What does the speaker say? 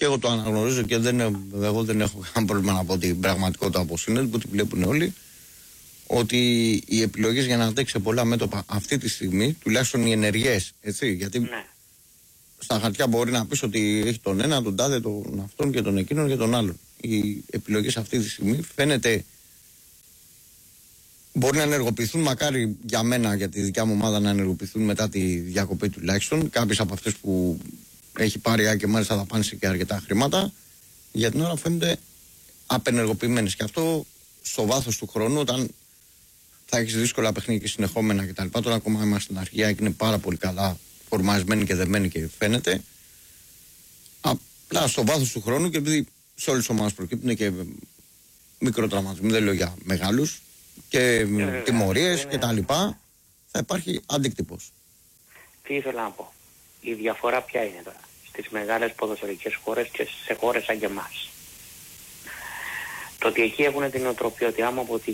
και εγώ το αναγνωρίζω και εγώ δεν έχω κανένα πρόβλημα να πω την πραγματικότητα όπως είναι, που τη βλέπουν όλοι, ότι οι επιλογές για να αντέξει πολλά μέτωπα αυτή τη στιγμή, τουλάχιστον οι ενεργές, έτσι, γιατί ναι. Στα χαρτιά μπορεί να πεις ότι έχει τον ένα, τον τάδε, τον αυτόν και τον εκείνον και τον άλλον. Οι επιλογές αυτή τη στιγμή φαίνεται μπορεί να ενεργοποιηθούν, μακάρι για μένα, για τη δικιά μου ομάδα να ενεργοποιηθούν μετά τη διακοπή τουλάχιστον. Κάποιες από αυτές που έχει πάρει και μάλιστα θα πάνε και αρκετά χρήματα, για την ώρα φαίνονται απενεργοποιημένες. Και αυτό στο βάθος του χρόνου, όταν θα έχεις δύσκολα παιχνίδια και συνεχόμενα κτλ. Τώρα ακόμα είμαστε στην αρχαία και είναι πάρα πολύ καλά φορμασμένοι και δεμένοι και φαίνεται. Απλά στο βάθος του χρόνου, και επειδή σε όλες τις ομάδες προκύπτουν και μικροτραυματισμοί, δεν λέω για μεγάλους, και τιμωρίες και τα λοιπά, θα υπάρχει αντίκτυπος. Τι ήθελα να πω. Η διαφορά ποια είναι τώρα στις μεγάλες ποδοσφαιρικές χώρες και σε χώρες σαν και εμάς? Το ότι εκεί έχουν την οτροπία ότι άμα από τη